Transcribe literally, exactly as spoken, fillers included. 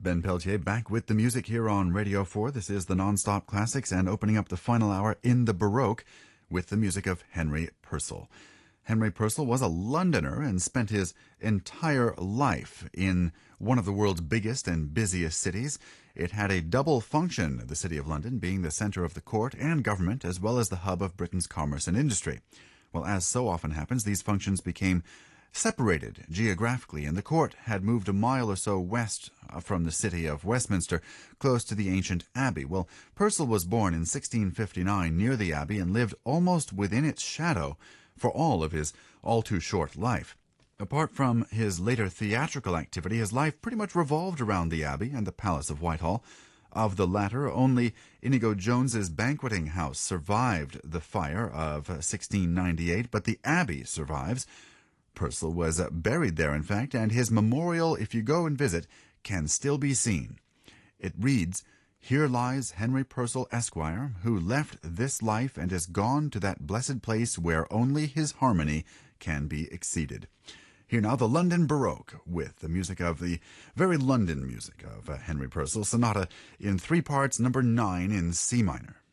Ben Peltier back with the music here on Radio four. This is the Nonstop Classics, and opening up the final hour in the Baroque with the music of Henry Purcell. Henry Purcell was a Londoner and spent his entire life in one of the world's biggest and busiest cities. It had a double function, the City of London being the centre of the court and government, as well as the hub of Britain's commerce and industry. Well, as so often happens, these functions became separated geographically, and the court had moved a mile or so west from the city of Westminster, close to the ancient abbey. Well, Purcell was born in sixteen fifty-nine near the abbey and lived almost within its shadow for all of his all-too-short life. Apart from his later theatrical activity, his life pretty much revolved around the abbey and the Palace of Whitehall. Of the latter, only Inigo Jones's banqueting house survived the fire of sixteen ninety-eight, but the abbey survives. Purcell was uh, buried there, in fact, and his memorial, if you go and visit, can still be seen. It reads, "Here lies Henry Purcell, Esquire, who left this life and is gone to that blessed place where only his harmony can be exceeded." Here now, the London Baroque, with the music of the very London music of uh, Henry Purcell, Sonata in three parts, number nine in C minor.